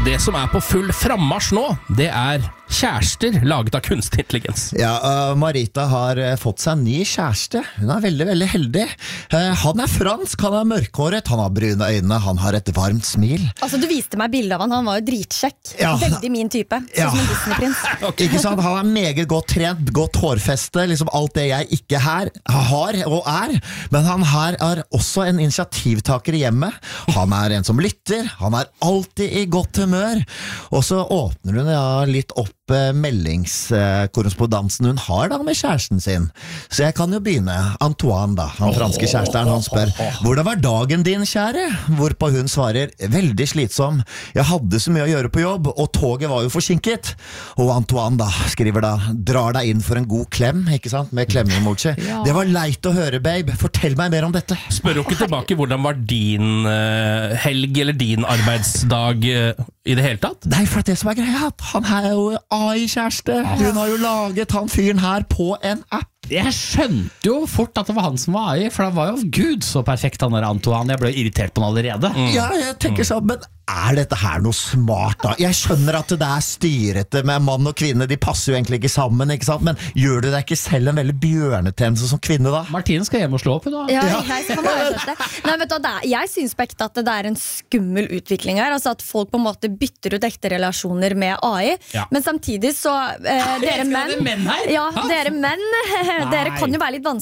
Det som på full frammarsj nå, det kjærester laget av kunstig intelligens. Ja, Marita har fått seg en ny kjæreste. Hun veldig, veldig heldig. Han fransk, han mørkhåret, han har brune øyne, han har et varmt smil. Altså, du viste meg bildet av han var jo dritsjekk. Ja. Veldig min type, sånn som en Disney-prins. Ikke sant? Han meget godt trent, godt hårfeste, liksom alt det jeg ikke har og men han her også en initiativtaker i hjemmet. Han en som lytter, han alltid i godt humør, og så åpner hun litt opp meldingskorrespondansen hun har da med kjæresten sin. Så jeg kan jo begynne. Antoine da, han franske kjæresteren, han spør: hvordan var dagen din, kjære? Hvorpå hun svarer: veldig slitsom. Jeg hadde så mye å gjøre på jobb, og toget var jo forsinket. Og Antoine da, skriver da: drar deg inn for en god klem, ikke sant? Med klemme-emoji. Ja. Det var leit å høre, babe. Fortell meg mer om dette. Spør jo ikke tilbake hvordan var din helg eller din arbeidsdag i det hele tatt? Nei, for det som greia, han jo AI-kjæreste. Hun har jo laget han fyren her på en app. Jeg skjønte jo fort at det var han som var AI, for det var jo gud så perfekt han Antoine. Jeg ble irritert på han allerede. Ja, jeg tenker sånn, men dette her noe smart da? Jeg skjønner at det styrete med mann og kvinne, de passer jo egentlig ikke sammen, ikke sant? Men gjør du deg ikke selv en veldig bjørnetjeneste som kvinne da? Martine skal hjem og slå opp nå. Ja, jeg skal bare det. Nei, vet du, jeg synes på ekte at det en skummel utvikling her, altså at folk på en måte bytter ut ekte relasjoner med AI, men samtidig så dere menn, dere menn dere kan jo være litt